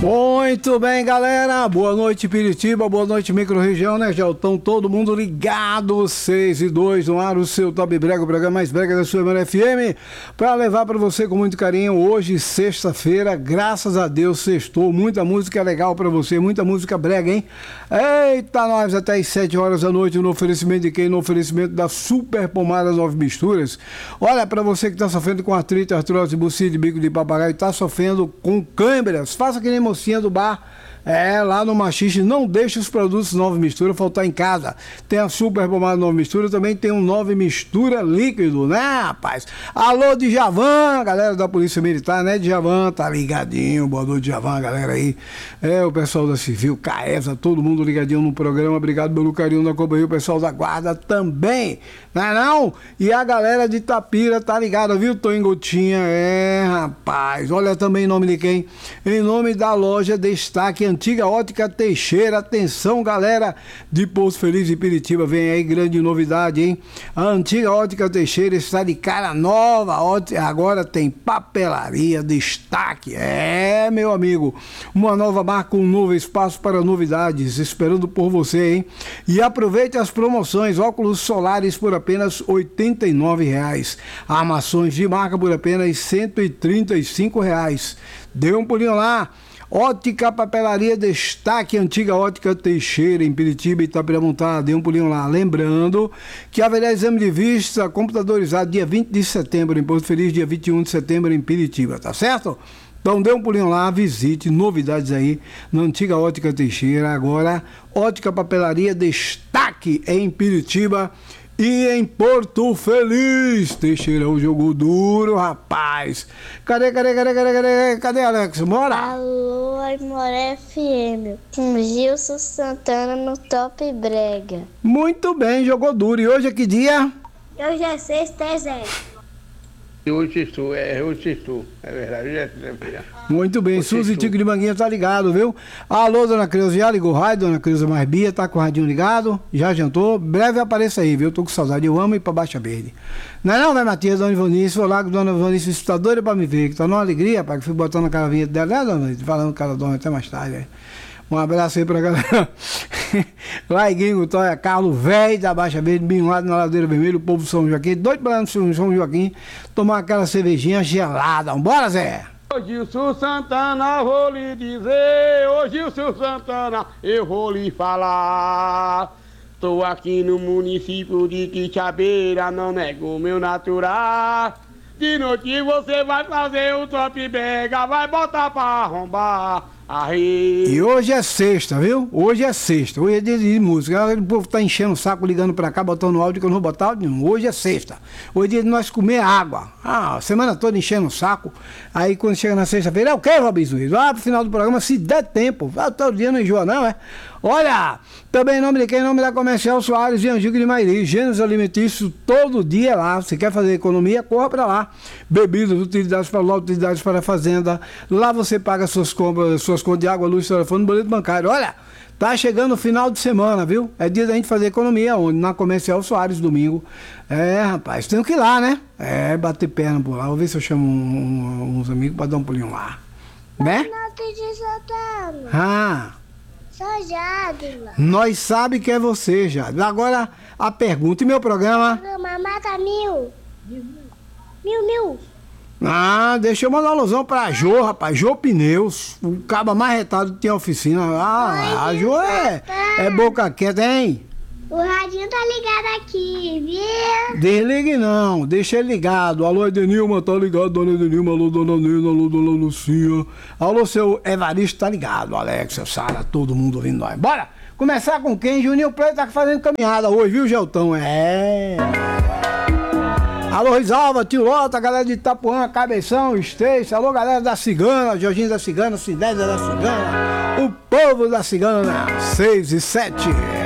Muito bem, galera. Boa noite, Piritiba. Boa noite, micro-região, né? Já estão todo mundo ligado. 6 e 2 no ar, o seu Top Brega, o programa mais brega da sua Mano FM, para levar para você com muito carinho. Hoje, sexta-feira, graças a Deus, sextou. Muita música legal para você, muita música brega, hein? Eita, nós até às 7 horas da noite, no oferecimento de quem? No oferecimento da Super Pomada 9 Misturas. Olha, para você que está sofrendo com artrite, artrose, bucite, bico de papagaio, está sofrendo com câimbras, faça que nem mocinha do bar, lá no Machixe, não deixe os produtos Nova Mistura faltar em casa. Tem a Super Pomada Nova Mistura, também tem um Nova Mistura líquido, né, rapaz? Alô, Djavan, galera da Polícia Militar, né, Djavan, tá ligadinho, boa noite, Djavan, galera aí, o pessoal da Civil, Caesa, todo mundo ligadinho no programa, obrigado pelo carinho da companhia, o pessoal da Guarda também, não é não? E a galera de Itapira tá ligada, viu, tô em Gotinha, rapaz, olha também em nome de quem? Em nome da loja Destaque Antiga Ótica Teixeira. Atenção, galera de Pouso Feliz e Piritiba, vem aí grande novidade, hein? A Antiga Ótica Teixeira está de cara nova, agora tem papelaria Destaque, meu amigo, uma nova marca, um novo espaço para novidades, esperando por você, hein? E aproveite as promoções, óculos solares por apenas R$ 89,00, armações de marca por apenas R$ 135,00. Dê um pulinho lá. Ótica Papelaria Destaque Antiga Ótica Teixeira, em Piritiba e Itapiramontada. Dê um pulinho lá. Lembrando que haverá exame de vista computadorizado dia 20 de setembro em Porto Feliz, dia 21 de setembro em Piritiba, tá certo? Então dê um pulinho lá, visite, novidades aí na Antiga Ótica Teixeira. Agora, Ótica Papelaria Destaque em Piritiba e em Porto Feliz. Teixeirão jogou duro, rapaz. Cadê Alex? Mora? Alô, Aimoré FM, com Gilson Santana no Top Brega. Muito bem, jogou duro. E hoje é que dia? Hoje é sexta, Zé. Hoje estou, é verdade, hoje é sexta-feira. Muito bem, Suzy Tico de Manguinha tá ligado, viu? Alô, dona Creuza, já ligou o rádio, dona Creuza Marbia, tá com o radinho ligado, já jantou, breve apareça aí, viu? Tô com saudade, eu amo ir pra Baixa Verde. Não é não, vai Matias, dona Ivanice, vou lá com dona Ivanice, está doida pra me ver, que tá numa alegria, pai, que fui botando a caravinha dela, né, dona Ivanice? Falando que ela dorme até mais tarde, aí. Um abraço aí pra galera. Lá em Gringo, Toia, Carlos Velho da Baixa Verde, bem lá na Ladeira Vermelha, o povo São Joaquim, doido pra lá no São Joaquim, tomar aquela cervejinha gelada. Bora, Zé! Ô Gilson Santana, vou lhe dizer, ô Gilson Santana, eu vou lhe falar. Tô aqui no município de Quixabeira, não nego meu natural. De noite você vai fazer o Top Brega, vai botar pra arrombar. Aí. E hoje é sexta, viu? Hoje é sexta, hoje é dia de música. O povo tá enchendo o saco, ligando pra cá, botando áudio que eu não vou botar áudio nenhum. Hoje é sexta. Hoje é dia de nós comer água. A semana toda enchendo o saco. Aí quando chega na sexta-feira, é o que, Robinho? Lá pro final do programa, se der tempo. Todo dia não enjoa, não, é? Olha, também em nome de quem? Em nome da Comercial Soares e Angico de Mairi. Gêneros alimentícios todo dia lá. Se quer fazer economia, corra pra lá. Bebidas, utilidades para lá, utilidades para a fazenda. Lá você paga suas compras, suas contas de água, luz, telefone, boleto bancário. Olha, tá chegando o final de semana, viu? É dia da gente fazer economia, onde? Na Comercial Soares, domingo. Rapaz, tenho que ir lá, né? Bater perna por lá. Vou ver se eu chamo uns amigos pra dar um pulinho lá. Né? Sou Jadila. Nós sabe que é você, Jadila. Agora, a pergunta. E meu programa? Mata mil. Deixa eu mandar uma alusão pra Jô, rapaz. Jô Pneus. O cabo mais retado que tem a oficina. A Jô é boca quieta, hein? O radinho tá ligado aqui, viu? Desligue não, deixa ele ligado. Alô, Edenilma, tá ligado, dona Edenilma? Alô, dona Nena, alô, dona Lucia. Alô, seu Evaristo, tá ligado? Alex, seu Sara, todo mundo ouvindo nós. Bora começar com quem? Juninho Preto tá fazendo caminhada hoje, viu, Geltão? Alô, Risalva, Tio Lota, galera de Itapuã, Cabeção, Esteja. Alô, galera da Cigana, Jorginho da Cigana, Cidésia da Cigana. O povo da Cigana, 6 e 7.